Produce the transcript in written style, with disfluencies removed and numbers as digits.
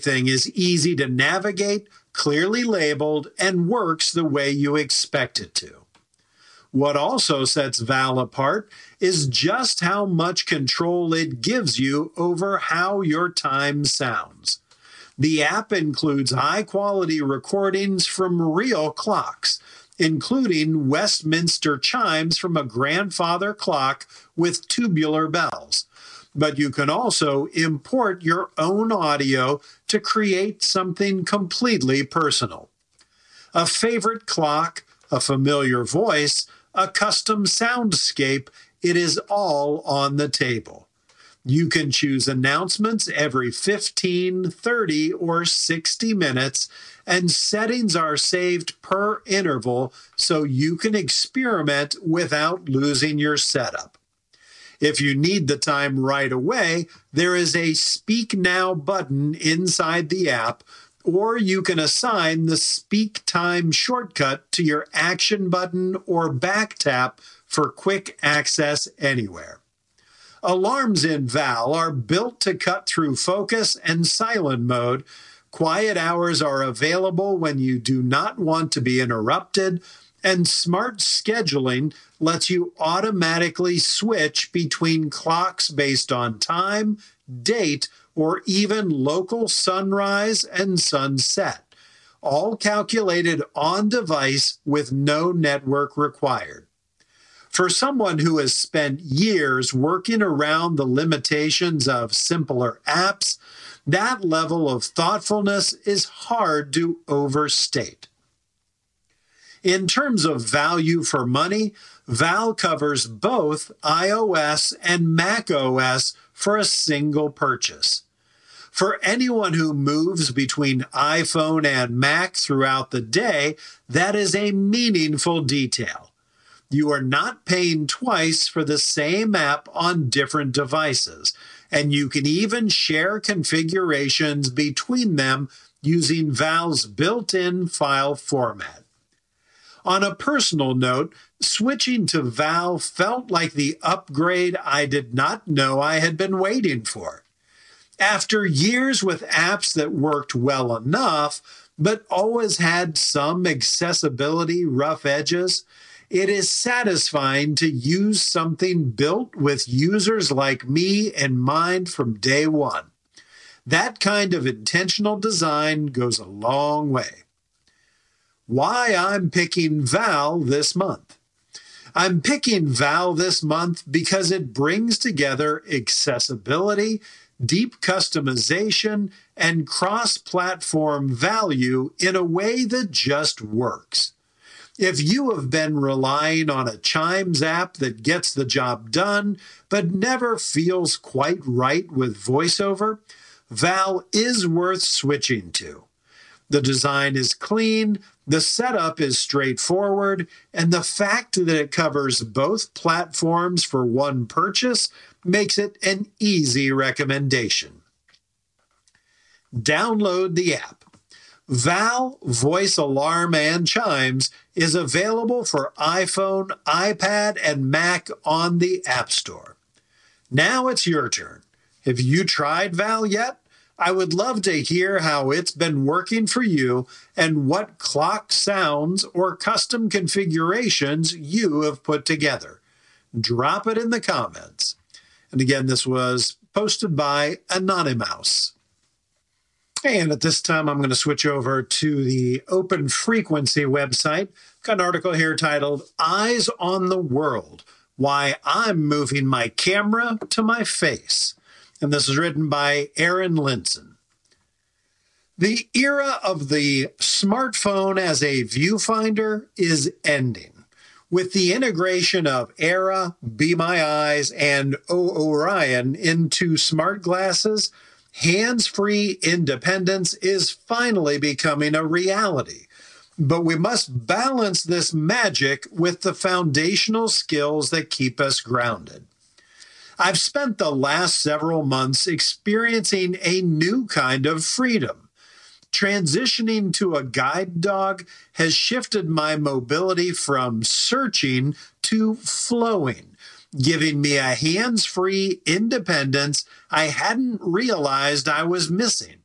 Everything is easy to navigate, clearly labeled, and works the way you expect it to. What also sets Val apart is just how much control it gives you over how your time sounds. The app includes high-quality recordings from real clocks, including Westminster chimes from a grandfather clock with tubular bells. But you can also import your own audio to create something completely personal. A favorite clock, a familiar voice, a custom soundscape, it is all on the table. You can choose announcements every 15, 30, or 60 minutes, and settings are saved per interval so you can experiment without losing your setup. If you need the time right away, there is a Speak Now button inside the app, or you can assign the Speak Time shortcut to your action button or back tap for quick access anywhere. Alarms in Val are built to cut through focus and silent mode. Quiet hours are available when you do not want to be interrupted, and smart scheduling lets you automatically switch between clocks based on time, date, or even local sunrise and sunset, all calculated on device with no network required. For someone who has spent years working around the limitations of simpler apps, that level of thoughtfulness is hard to overstate. In terms of value for money, Val covers both iOS and macOS for a single purchase. For anyone who moves between iPhone and Mac throughout the day, that is a meaningful detail. You are not paying twice for the same app on different devices, and you can even share configurations between them using Val's built-in file format. On a personal note, switching to Val felt like the upgrade I did not know I had been waiting for. After years with apps that worked well enough, but always had some accessibility rough edges, it is satisfying to use something built with users like me in mind from day one. That kind of intentional design goes a long way. Why I'm picking Val this month. I'm picking Val this month because it brings together accessibility, deep customization, and cross-platform value in a way that just works. If you have been relying on a Chimes app that gets the job done but never feels quite right with VoiceOver, Val is worth switching to. The design is clean, the setup is straightforward, and the fact that it covers both platforms for one purchase makes it an easy recommendation. Download the app. Val Voice Alarm and Chimes is available for iPhone, iPad, and Mac on the App Store. Now it's your turn. Have you tried Val yet? I would love to hear how it's been working for you and what clock sounds or custom configurations you have put together. Drop it in the comments. And again, this was posted by Anonymous. And at this time, I'm going to switch over to the Open Frequency website. Got an article here titled, Eyes on the World, Why I'm Moving My Camera to My Face. And this is written by Aaron Linson. The era of the smartphone as a viewfinder is ending. With the integration of Era, Be My Eyes, and Orion into smart glasses, hands-free independence is finally becoming a reality. But we must balance this magic with the foundational skills that keep us grounded. I've spent the last several months experiencing a new kind of freedom. Transitioning to a guide dog has shifted my mobility from searching to flowing, giving me a hands-free independence I hadn't realized I was missing.